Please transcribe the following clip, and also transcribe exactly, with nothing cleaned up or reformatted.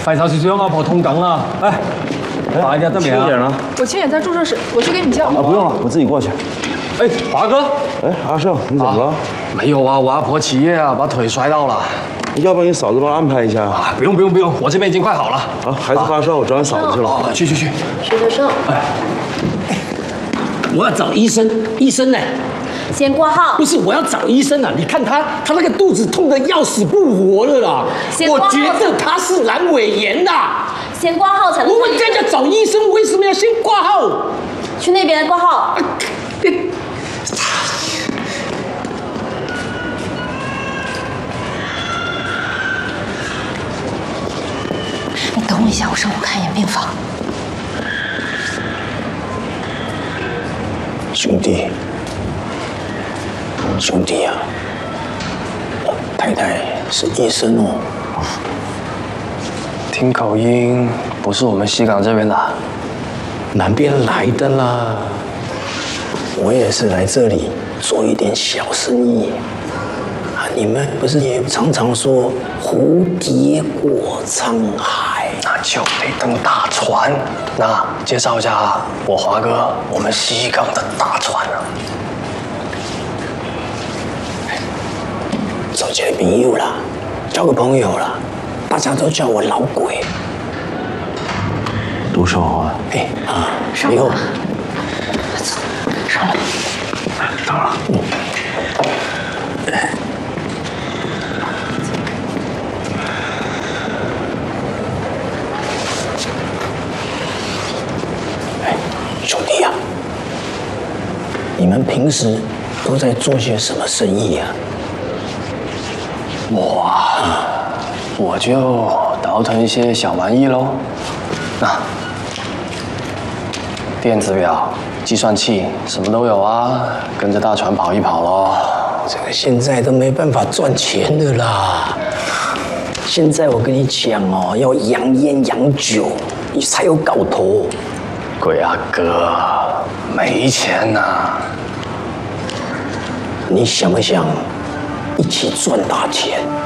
快手是让阿婆通等啊！哎，快点，怎么样？ 点啊！ 我亲眼在注射室，我去给你叫。 啊，不用了，我自己过去。 哎，华哥， 哎，阿胜，你怎么了？ 没有啊，我阿婆起夜啊，把腿摔到了。 要不然你嫂子帮我安排一下。 啊，不用不用不用，我这边已经快好了。 啊，孩子发烧，我找你嫂子去了。 哦，去去去。 徐德胜， 哎， 我要找医生，医生呢？ 先挂号不。是，我要找医生啊！你看他，他那个肚子痛得要死不活了啦！我先挂号觉得他是阑尾炎的。 先挂号才能。 我问人家找医生，为什么要先挂号？ 去那边挂号。你等我一下，我上楼看一眼病房。 兄弟，兄弟啊，太太是医生哦。 听口音不是我们西港这边的， 南边来的啦。我也是来这里做一点小生意。啊，你们不是也常常说蝴蝶过沧海？ 那就得登大船。那介绍一下我华哥，我们西港的大船啊。 找起来朋友啦，交个朋友啦，大家都叫我老鬼。 多少啊？ 哎啊，以后上来。 当然。嗯。 哎，兄弟啊，你们平时都在做些什么生意啊？ 我啊，我就倒腾一些小玩意喽。那电子表、计算器什么都有啊，跟着大船跑一跑喽。 这个现在都没办法赚钱的啦。现在我跟你讲哦，要养烟养酒，你才有搞头。 鬼阿哥，没钱呐、啊。 你想不想一起赚大钱？